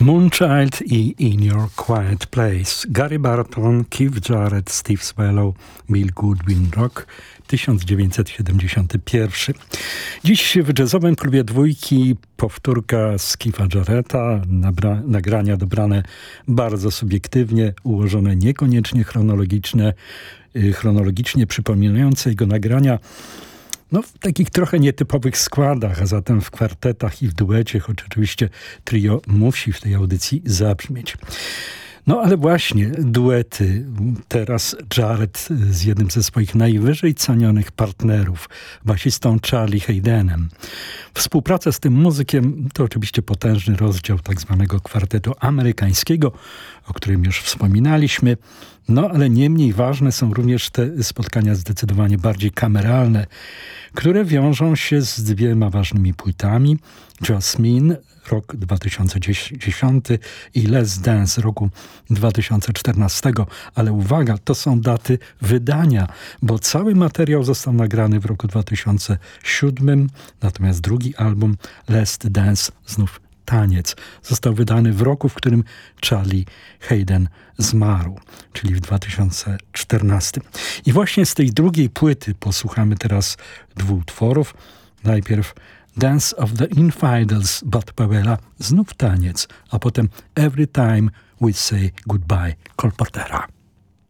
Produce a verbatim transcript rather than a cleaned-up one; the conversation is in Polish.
Moonchild i In Your Quiet Place. Gary Barton, Keith Jarrett, Steve Swallow, Bill Goodwin, rok tysiąc dziewięćset siedemdziesiąty pierwszy. Dziś w jazzowym klubie dwójki powtórka z Keitha Jarretta, nabra- nagrania dobrane bardzo subiektywnie, ułożone niekoniecznie chronologiczne, yy, chronologicznie przypominające jego nagrania no, w takich trochę nietypowych składach, a zatem w kwartetach i w duecie, choć oczywiście trio musi w tej audycji zabrzmieć. No ale właśnie duety. Teraz Jarrett z jednym ze swoich najwyżej cenionych partnerów, basistą Charlie Haydenem. Współpraca z tym muzykiem to oczywiście potężny rozdział tak zwanego kwartetu amerykańskiego, o którym już wspominaliśmy. No ale nie mniej ważne są również te spotkania zdecydowanie bardziej kameralne, które wiążą się z dwiema ważnymi płytami. Jasmine, rok dwa tysiące dziesiąty i Let's Dance roku dwa tysiące czternastego. Ale uwaga, to są daty wydania, bo cały materiał został nagrany w roku dwa tysiące siódmym, natomiast drugi album Let's Dance, znów taniec, został wydany w roku, w którym Charlie Hayden zmarł, czyli w dwa tysiące czternastym. I właśnie z tej drugiej płyty posłuchamy teraz dwóch utworów. Najpierw Dance of the Infidels Bud Powella, znów taniec, a potem Every Time We Say Goodbye Cole Portera.